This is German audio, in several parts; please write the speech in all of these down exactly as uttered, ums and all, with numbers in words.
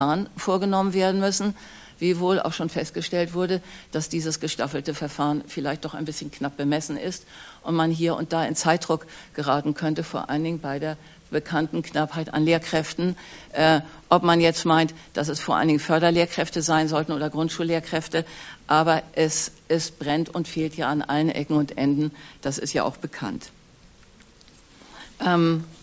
vorgenommen werden müssen, wiewohl auch schon festgestellt wurde, dass dieses gestaffelte Verfahren vielleicht doch ein bisschen knapp bemessen ist und man hier und da in Zeitdruck geraten könnte, vor allen Dingen bei der bekannten Knappheit an Lehrkräften. Äh, ob man jetzt meint, dass es vor allen Dingen Förderlehrkräfte sein sollten oder Grundschullehrkräfte, aber es, es brennt und fehlt ja an allen Ecken und Enden, das ist ja auch bekannt. Ähm,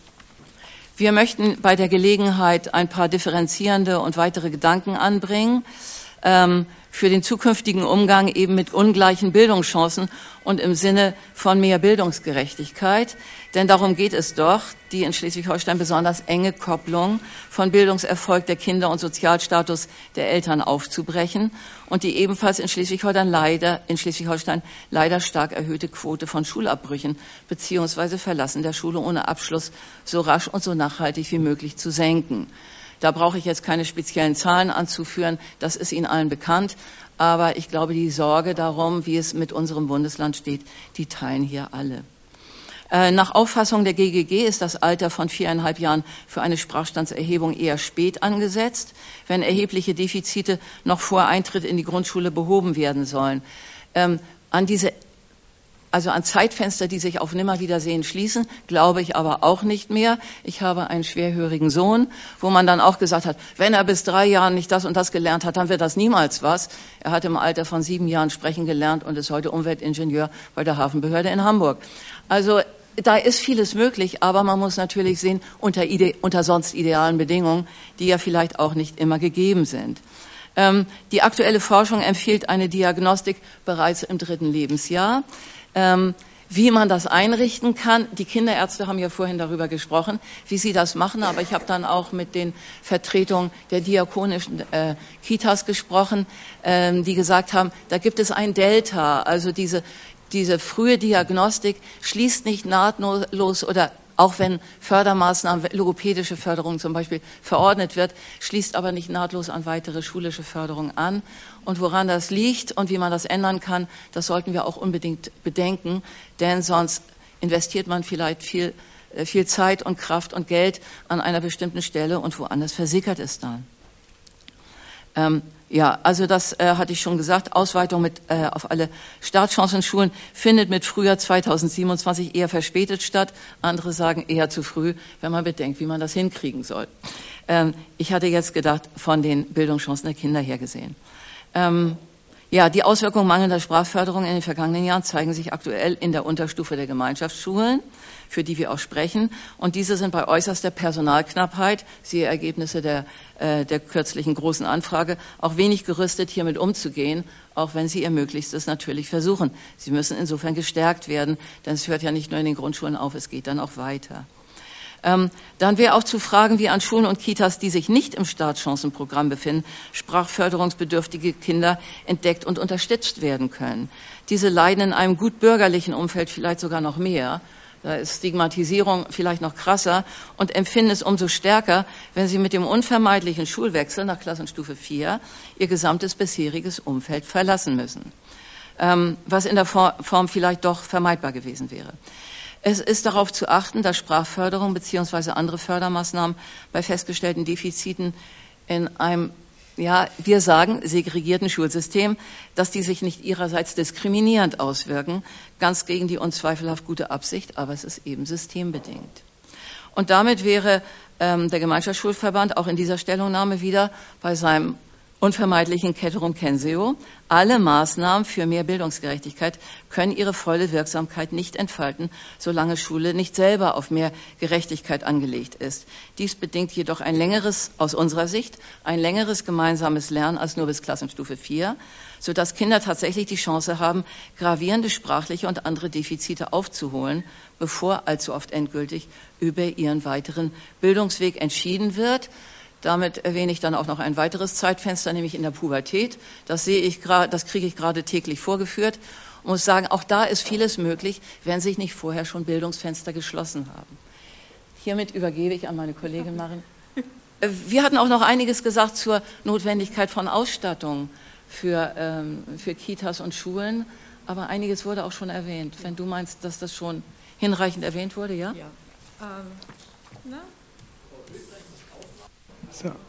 Wir möchten bei der Gelegenheit ein paar differenzierende und weitere Gedanken anbringen ähm, für den zukünftigen Umgang eben mit ungleichen Bildungschancen und im Sinne von mehr Bildungsgerechtigkeit. Denn darum geht es doch, die in Schleswig-Holstein besonders enge Kopplung von Bildungserfolg der Kinder und Sozialstatus der Eltern aufzubrechen und die ebenfalls in Schleswig-Holstein leider, in Schleswig-Holstein leider stark erhöhte Quote von Schulabbrüchen bzw. Verlassen der Schule ohne Abschluss so rasch und so nachhaltig wie möglich zu senken. Da brauche ich jetzt keine speziellen Zahlen anzuführen, das ist Ihnen allen bekannt. Aber ich glaube, die Sorge darum, wie es mit unserem Bundesland steht, die teilen hier alle. Äh, nach Auffassung der G G G ist das Alter von viereinhalb Jahren für eine Sprachstandserhebung eher spät angesetzt, wenn erhebliche Defizite noch vor Eintritt in die Grundschule behoben werden sollen. Ähm, an diese Also an Zeitfenster, die sich auf Nimmerwiedersehen schließen, glaube ich aber auch nicht mehr. Ich habe einen schwerhörigen Sohn, wo man dann auch gesagt hat, wenn er bis drei Jahren nicht das und das gelernt hat, dann wird das niemals was. Er hat im Alter von sieben Jahren sprechen gelernt und ist heute Umweltingenieur bei der Hafenbehörde in Hamburg. Also da ist vieles möglich, aber man muss natürlich sehen, unter, ide- unter sonst idealen Bedingungen, die ja vielleicht auch nicht immer gegeben sind. Ähm, die aktuelle Forschung empfiehlt eine Diagnostik bereits im dritten Lebensjahr. Ähm, wie man das einrichten kann. Die Kinderärzte haben ja vorhin darüber gesprochen, wie sie das machen, aber ich habe dann auch mit den Vertretungen der diakonischen äh, Kitas gesprochen, ähm, die gesagt haben, da gibt es ein Delta, also diese, diese frühe Diagnostik schließt nicht nahtlos oder auch wenn Fördermaßnahmen, logopädische Förderung zum Beispiel verordnet wird, schließt aber nicht nahtlos an weitere schulische Förderung an. Und woran das liegt und wie man das ändern kann, das sollten wir auch unbedingt bedenken, denn sonst investiert man vielleicht viel, viel Zeit und Kraft und Geld an einer bestimmten Stelle und woanders versickert es dann. Ähm, ja, also das äh, hatte ich schon gesagt. Ausweitung mit, äh, auf alle Startchancenschulen findet mit Frühjahr zweitausendsiebenundzwanzig eher verspätet statt. Andere sagen eher zu früh, wenn man bedenkt, wie man das hinkriegen soll. Ähm, ich hatte jetzt gedacht, von den Bildungschancen der Kinder her gesehen. Ähm, ja, die Auswirkungen mangelnder Sprachförderung in den vergangenen Jahren zeigen sich aktuell in der Unterstufe der Gemeinschaftsschulen, für die wir auch sprechen. Und diese sind bei äußerster Personalknappheit, siehe Ergebnisse der, äh, der kürzlichen großen Anfrage, auch wenig gerüstet, hiermit umzugehen, auch wenn sie ihr Möglichstes natürlich versuchen. Sie müssen insofern gestärkt werden, denn es hört ja nicht nur in den Grundschulen auf, es geht dann auch weiter. Ähm, dann wäre auch zu fragen, wie an Schulen und Kitas, die sich nicht im Startchancenprogramm befinden, sprachförderungsbedürftige Kinder entdeckt und unterstützt werden können. Diese leiden in einem gut bürgerlichen Umfeld vielleicht sogar noch mehr. Da ist Stigmatisierung vielleicht noch krasser und empfinden es umso stärker, wenn sie mit dem unvermeidlichen Schulwechsel nach Klassenstufe vier ihr gesamtes bisheriges Umfeld verlassen müssen, ähm, was in der Form vielleicht doch vermeidbar gewesen wäre. Es ist darauf zu achten, dass Sprachförderung bzw. andere Fördermaßnahmen bei festgestellten Defiziten in einem, ja, wir sagen, segregierten Schulsystem, dass die sich nicht ihrerseits diskriminierend auswirken, ganz gegen die unzweifelhaft gute Absicht, aber es ist eben systembedingt. Und damit wäre ähm, der Gemeinschaftsschulverband auch in dieser Stellungnahme wieder bei seinem unvermeidlichen Ceterum censeo. Alle Maßnahmen für mehr Bildungsgerechtigkeit können ihre volle Wirksamkeit nicht entfalten, solange Schule nicht selber auf mehr Gerechtigkeit angelegt ist. Dies bedingt jedoch ein längeres, aus unserer Sicht, ein längeres gemeinsames Lernen als nur bis Klassenstufe vier, sodass Kinder tatsächlich die Chance haben, gravierende sprachliche und andere Defizite aufzuholen, bevor allzu oft endgültig über ihren weiteren Bildungsweg entschieden wird. Damit erwähne ich dann auch noch ein weiteres Zeitfenster, nämlich in der Pubertät. Das sehe ich gerade, das kriege ich gerade täglich vorgeführt und muss sagen, auch da ist vieles möglich, wenn sich nicht vorher schon Bildungsfenster geschlossen haben. Hiermit übergebe ich an meine Kollegin Marin. Wir hatten auch noch einiges gesagt zur Notwendigkeit von Ausstattung für, ähm, für Kitas und Schulen, aber einiges wurde auch schon erwähnt. Wenn du meinst, dass das schon hinreichend erwähnt wurde, ja? Ja. Ähm, na? So.